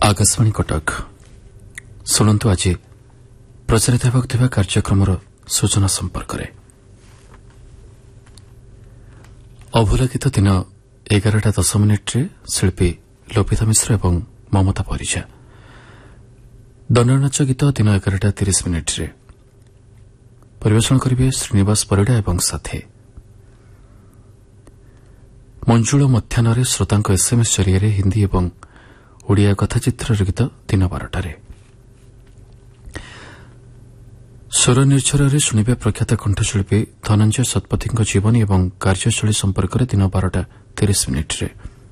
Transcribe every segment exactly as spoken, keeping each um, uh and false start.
आकाशवाणी कटक शुणु आज प्रचारित होगा कार्यक्रम सूचना संपर्क में अभूला गीत दिन एगारटा दस मिनिट्रे शिल्पी लोपिता मिश्र और ममता परिजा दंडनाच गीत दिन एगारटा तीस मिनिट्रे परिवेषण करेंगे श्रीनिवास परिड़ा और साथी मंजुल मध्याह्न श्रोता एसएमएस जरिए हिंदी और ओडिया कथाचित्र गीत दिन बारटार स्वर निर्झर शुणे प्रख्यात कंठशिल्पी धनंजय शतपथी जीवनी और कार्यशैली संपर्क में दिन बारटा तीस मिनिट्रे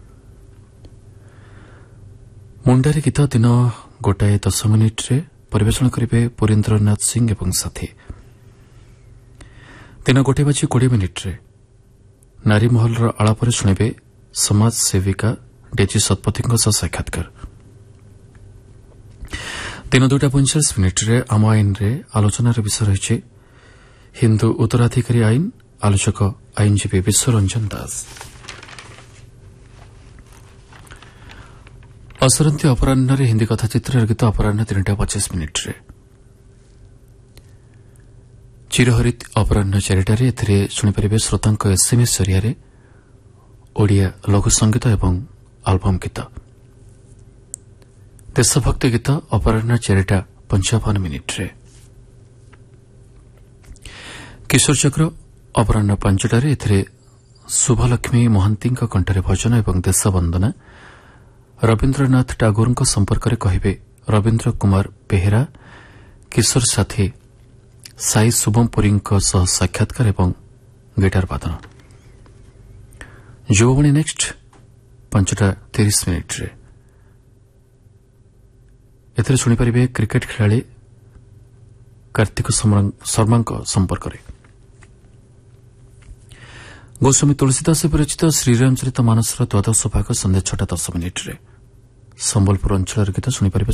मुंडारी गीत दिन गोटाए दस मिनिट्रे परिवेषण करेंगे पुरेन्द्रनाथ सिंह और साथी दिन गोटे बाजी कोड़े मिनिट्रे नारी महल आलाप शुणे समाज सेविका डेजी शतपथी साक्षात्कार दिन दुटा पैंचाश मिनिट्रे आम आईन आलोचनार विषय रही हिंदू उत्तराधिकारी आईन आलोचक आईनजीवी विश्वरंजन दास असरंती अपराह हिंदी कथाचित्र गीत अपराह तीनटा पचास मिनिट्रे चिरहरित अपराह चारिटार शुणिपारे श्रोता एसएमएस जरिए ओडिया लघु संगीत और आलबम गीत देशभक्ति गीत अपराह चारिटा पंचावन मिनिट्रे किशोर चक्र अपराह पांचटार शुभलक्ष्मी महांती कंठरे भजन और देशवंदना रवीन्द्रनाथ टागोर संपर्क में कहे रवीन्द्र कुमार बेहेरा किशोर साथी साई शुभमपुरी साक्षात्कार और गिटार वादन युववाणी नेक्स्ट पांचटा तीस मिनिट्रे एथरे शुणिपारे क्रिकेट खेलाड़ी कार्तिक शर्मा संपर्क में गोस्वामी तुलसीदास विरचित श्रीराम चरित मानसर द्वादश भाग संध्या छटा दस मिनिट्रे संबलपुर अंचल गीत शुणिपारे